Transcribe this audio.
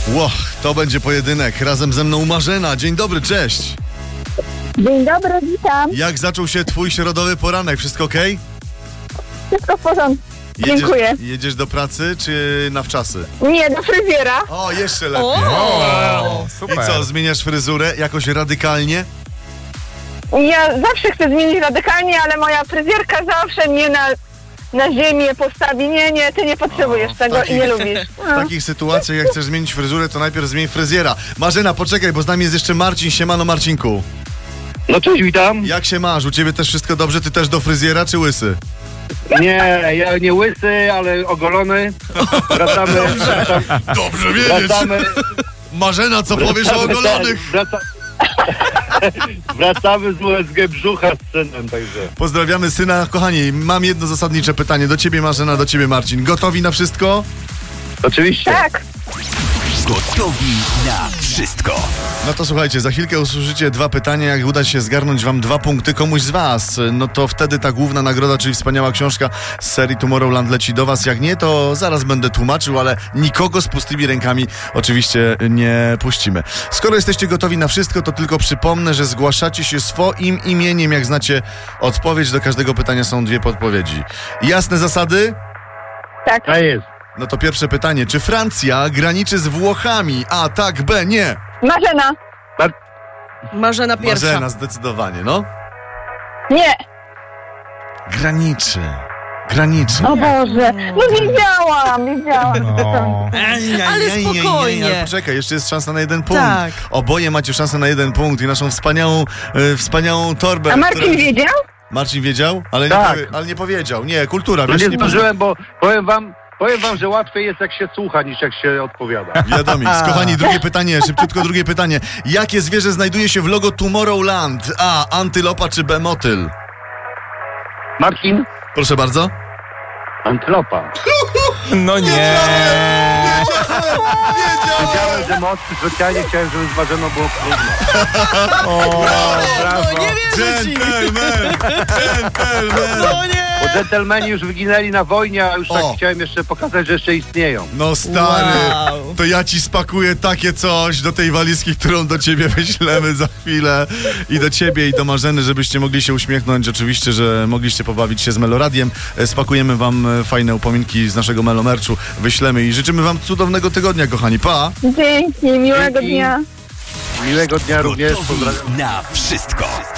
Ło, to będzie pojedynek. Razem ze mną Marzena. Dzień dobry, cześć. Dzień dobry, witam. Jak zaczął się twój środowy poranek? Wszystko okej? Wszystko w porządku. Dziękuję. Jedziesz do pracy czy na wczasy? Nie, do fryzjera. O, jeszcze lepiej. O, super. I co, zmieniasz fryzurę jakoś radykalnie? Ja zawsze chcę zmienić radykalnie, ale moja fryzjerka zawsze mnie na ziemię postawi. Nie, ty nie potrzebujesz tego i nie lubisz. W takich sytuacjach, jak chcesz zmienić fryzurę, to najpierw zmień fryzjera. Marzena, poczekaj, bo z nami jest jeszcze Marcin. Siemano, Marcinku. No cześć, witam. Jak się masz? U ciebie też wszystko dobrze? Ty też do fryzjera czy łysy? Nie, ja nie łysy, ale ogolony. Wracamy. Dobrze wiedzieć. Wracamy. Marzena, co powiesz o ogolonych? Wracamy z USG Brzucha z synem, także. Pozdrawiamy syna. Kochani, mam jedno zasadnicze pytanie do ciebie, Marzena, do ciebie, Marcin. Gotowi na wszystko? Oczywiście. Tak. Gotowi na wszystko. No to słuchajcie, za chwilkę usłyszycie 2 pytania. Jak uda się zgarnąć wam 2 punkty komuś z was, no to wtedy ta główna nagroda, czyli wspaniała książka z serii Tomorrowland leci do was. Jak nie, to zaraz będę tłumaczył, ale nikogo z pustymi rękami oczywiście nie puścimy. Skoro jesteście gotowi na wszystko, to tylko przypomnę, że zgłaszacie się swoim imieniem. Jak znacie odpowiedź, do każdego pytania są 2 podpowiedzi. Jasne zasady? Tak. A jest. No to pierwsze pytanie. Czy Francja graniczy z Włochami? A, tak, B, nie. Marzena. Marzena pierwsza. Marzena, zdecydowanie, no. Nie. Graniczy. O Boże. No wiedziałam. Ale spokojnie. Ale poczekaj, jeszcze jest szansa na 1 punkt. Tak. Oboje macie szansę na 1 punkt i naszą wspaniałą torbę. A Marcin wiedział? Marcin wiedział? Ale, Tak. ale nie powiedział. Nie, kultura. No Wiesz, nie zdążyłem, bo powiem wam, że łatwiej jest jak się słucha, niż jak się odpowiada. Wiadomo. Kochani, drugie pytanie, szybciutko drugie pytanie. Jakie zwierzę znajduje się w logo Tomorrowland? A, antylopa czy B, motyl? Marcin? Proszę bardzo. Antylopa. No nie. Wiedziałem, że moc specjalnie chciałem, żeby z Marzeną było trudno. No nie wierzę ci. Gentleman. No nie. Bo dżentelmeni już wyginęli na wojnie, a już tak O. chciałem jeszcze pokazać, że jeszcze istnieją. No stary, Wow. to ja ci spakuję takie coś do tej walizki, którą do ciebie wyślemy za chwilę. I do ciebie, i do Marzeny, żebyście mogli się uśmiechnąć. Oczywiście, że mogliście pobawić się z Meloradiem. Spakujemy wam fajne upominki z naszego Melomerczu. Wyślemy i życzymy wam cudownego tygodnia, kochani. Pa! Dzięki, miłego Dzięki. dnia. Miłego dnia również. Gotowi Pozdrawiam. na wszystko.